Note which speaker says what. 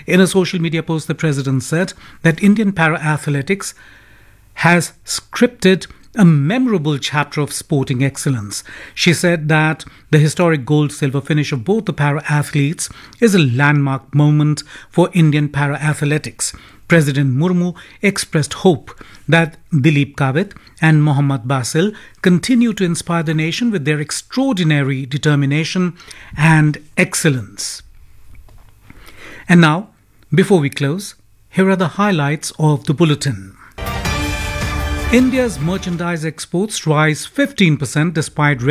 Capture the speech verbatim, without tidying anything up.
Speaker 1: In a social media post, the president said that Indian para-athletics has scripted a memorable chapter of sporting excellence. She said that the historic gold-silver finish of both the para-athletes is a landmark moment for Indian para-athletics. President Murmu expressed hope that Dilip Kavit and Mohammad Basil continue to inspire the nation with their extraordinary determination and excellence. And now, before we close, here are the highlights of the bulletin. India's merchandise exports rise fifteen percent despite